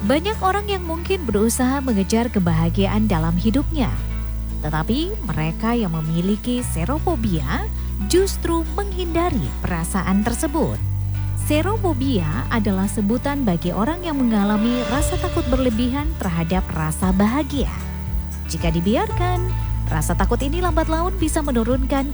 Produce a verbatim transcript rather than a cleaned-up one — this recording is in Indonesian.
Banyak orang yang mungkin berusaha mengejar kebahagiaan dalam hidupnya, tetapi mereka yang memiliki serophobia justru menghindari perasaan tersebut. Serophobia adalah sebutan bagi orang yang mengalami rasa takut berlebihan terhadap rasa bahagia. Jika dibiarkan, rasa takut ini lambat laun bisa menurunkan